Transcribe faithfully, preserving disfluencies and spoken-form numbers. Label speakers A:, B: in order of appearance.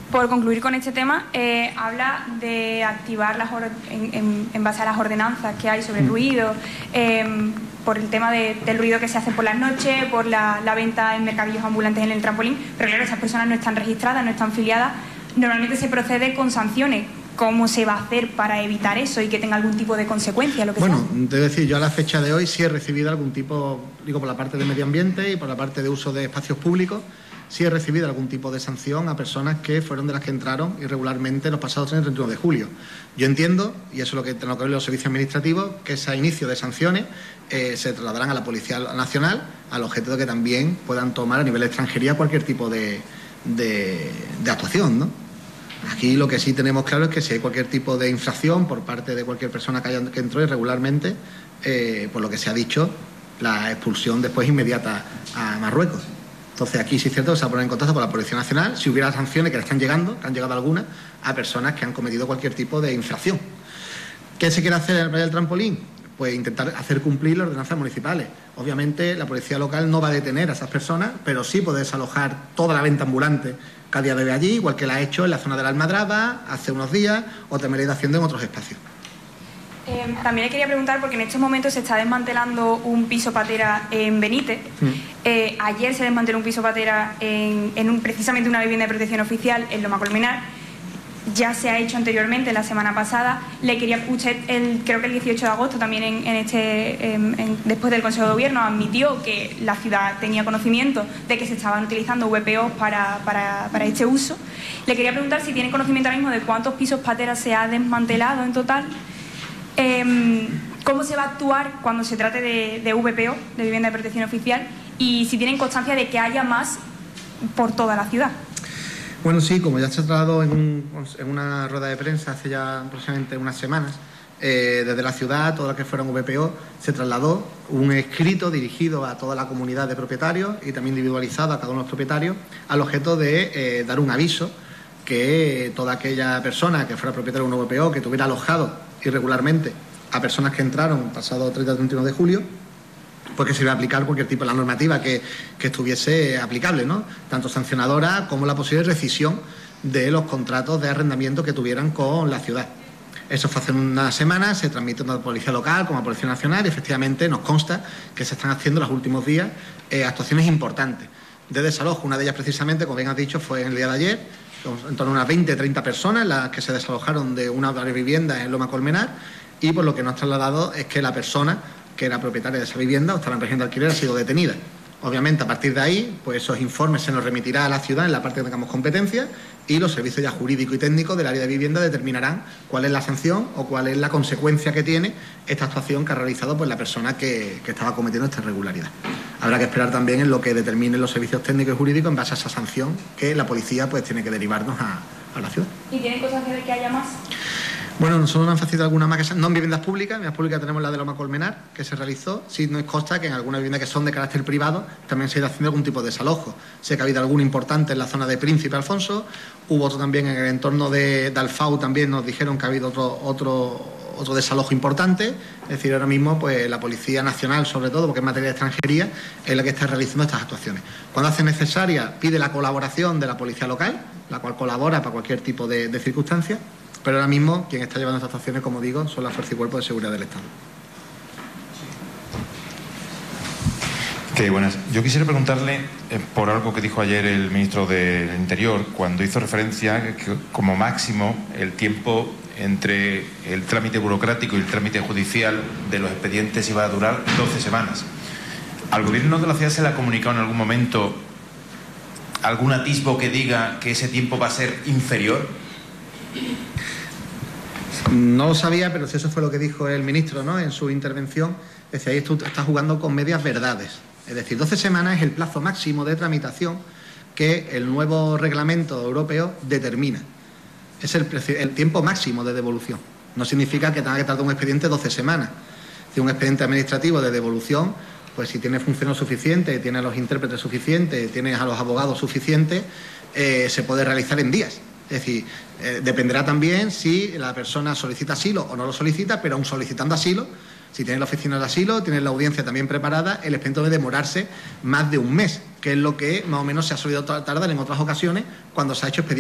A: por concluir con este tema, eh, habla de activar las en, en, en base a las ordenanzas que hay sobre el ruido, eh, por el tema de, del ruido que se hace por las noches, por la, la venta en mercadillos ambulantes en el trampolín, pero claro, esas personas no están registradas, no están filiadas. Normalmente se procede con sanciones. ¿Cómo se va a hacer para evitar eso y que tenga algún tipo de consecuencia? Lo que
B: bueno, te voy a decir, yo a la fecha de hoy sí he recibido algún tipo, digo, por la parte de medio ambiente y por la parte de uso de espacios públicos, sí he recibido algún tipo de sanción a personas que fueron de las que entraron irregularmente los pasados treinta y uno de julio. Yo entiendo, y eso es lo que tengo que ver los servicios administrativos, que ese inicio de sanciones eh, se trasladarán a la Policía Nacional al objeto de que también puedan tomar a nivel de extranjería cualquier tipo de, de, de actuación, ¿no? Aquí lo que sí tenemos claro es que si hay cualquier tipo de infracción por parte de cualquier persona que, haya, que entró irregularmente, eh, por lo que se ha dicho, la expulsión después inmediata a Marruecos. Entonces aquí sí es cierto que se va a poner en contacto con la Policía Nacional si hubiera sanciones que le están llegando, que han llegado algunas, a personas que han cometido cualquier tipo de infracción. ¿Qué se quiere hacer en el Valle del Trampolín? Pues intentar hacer cumplir las ordenanzas municipales. Obviamente la policía local no va a detener a esas personas, pero sí puede desalojar toda la venta ambulante que a día de hoy allí, igual que la ha hecho en la zona de la Almadraba hace unos días o también la ha ido haciendo en otros espacios.
A: Eh, también le quería preguntar, porque en estos momentos se está desmantelando un piso patera en Benítez. Mm. Eh, ayer se desmanteló un piso patera en, en un, precisamente una vivienda de protección oficial en Loma Colmenar. Ya se ha hecho anteriormente, la semana pasada. Le quería, usted, el, creo que el dieciocho de agosto, también en, en este, en, en, después del Consejo de Gobierno, admitió que la ciudad tenía conocimiento de que se estaban utilizando V P Os para, para, para este uso. Le quería preguntar si tiene conocimiento ahora mismo de cuántos pisos pateras se ha desmantelado en total. Eh, ¿Cómo se va a actuar cuando se trate de, de V P O, de vivienda de protección oficial? Y si tienen constancia de que haya más por toda la ciudad.
B: Bueno, sí, como ya se ha tratado en, un, en una rueda de prensa hace ya aproximadamente unas semanas, eh, desde la ciudad, todo lo que fuera un V P O, se trasladó un escrito dirigido a toda la comunidad de propietarios y también individualizado a cada uno de los propietarios, al objeto de eh, dar un aviso que toda aquella persona que fuera propietaria de un V P O, que tuviera alojado irregularmente a personas que entraron pasado treinta y treinta y uno de julio, pues que se iba a aplicar cualquier tipo de la normativa que, que estuviese aplicable, ¿no? Tanto sancionadora como la posible rescisión de los contratos de arrendamiento que tuvieran con la ciudad. Eso fue hace unas semanas, se transmite tanto a la Policía Local como a la Policía Nacional y efectivamente nos consta que se están haciendo en los últimos días eh, actuaciones importantes de desalojo. Una de ellas precisamente, como bien has dicho, fue en el día de ayer, en torno a unas veinte, treinta personas las que se desalojaron de una vivienda en Loma Colmenar, y por lo que nos ha trasladado es que la persona que era propietaria de esa vivienda o estaba en régimen de alquiler ha sido detenida. Obviamente, a partir de ahí, pues esos informes se nos remitirá a la ciudad en la parte que tengamos competencia y los servicios ya jurídicos y técnicos del área de vivienda determinarán cuál es la sanción o cuál es la consecuencia que tiene esta actuación que ha realizado pues, la persona que, que estaba cometiendo esta irregularidad. Habrá que esperar también en lo que determinen los servicios técnicos y jurídicos en base a esa sanción que la policía pues tiene que derivarnos a, a la ciudad.
A: ¿Y tienen constancia de que haya más?
B: Bueno, nosotros nos han facilitado alguna más que no en viviendas públicas. En viviendas públicas tenemos la de Loma Colmenar, que se realizó. Sí nos consta que en algunas viviendas que son de carácter privado también se ha ido haciendo algún tipo de desalojo. Sé que ha habido alguno importante en la zona de Príncipe Alfonso. Hubo otro también en el entorno de, de Alfau, también nos dijeron que ha habido otro, otro, otro desalojo importante. Es decir, ahora mismo pues la Policía Nacional, sobre todo, porque es materia de extranjería, es la que está realizando estas actuaciones. Cuando hace necesaria, pide la colaboración de la Policía Local, la cual colabora para cualquier tipo de, de circunstancia. Pero ahora mismo quien está llevando estas actuaciones, como digo, son las Fuerzas y Cuerpos de Seguridad del Estado.
C: Okay, buenas. Yo quisiera preguntarle eh, por algo que dijo ayer el ministro del Interior, cuando hizo referencia que como máximo el tiempo entre el trámite burocrático y el trámite judicial de los expedientes iba a durar doce semanas. ¿Al Gobierno de la ciudad se le ha comunicado en algún momento algún atisbo que diga que ese tiempo va a ser inferior?
B: No lo sabía, pero eso fue lo que dijo el ministro, ¿no?, en su intervención. Decía, ahí tú estás jugando con medias verdades. Es decir, doce semanas es el plazo máximo de tramitación que el nuevo reglamento europeo determina. Es el, el tiempo máximo de devolución. No significa que tenga que tardar un expediente doce semanas. Si un expediente administrativo de devolución, pues si tiene funcionarios suficientes, tiene a los intérpretes suficientes, tiene a los abogados suficientes, eh, se puede realizar en días. Es decir, eh, dependerá también si la persona solicita asilo o no lo solicita, pero aún solicitando asilo, si tiene la oficina de asilo, tiene la audiencia también preparada, el expediente debe demorarse más de un mes, que es lo que más o menos se ha solido tardar en otras ocasiones cuando se ha hecho expediente.